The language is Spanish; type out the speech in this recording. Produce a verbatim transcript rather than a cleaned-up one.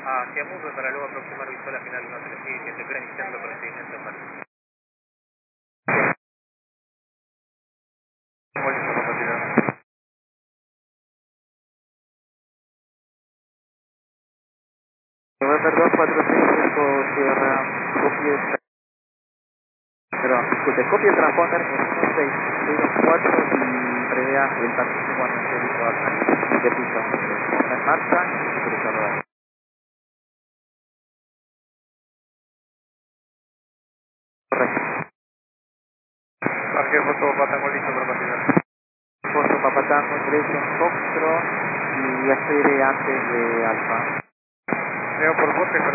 hacia Murbe para luego aproximar visual a final uno tres siete tres, iniciando procedimiento en marcha. Vuelta capacidad. November dos cuatro seis cinco Sierra, copio, perdón, disculpe, copio transponder en uno seis cero cuatro y prevea el taxi cuando esté listo a salir de pista. Está en marcha y cruza rodar. Correcto. Parque foto Patango listo capacidad. Foto Papatango, Direction Foxtrot y espere antes de Alfa. Leo por bote.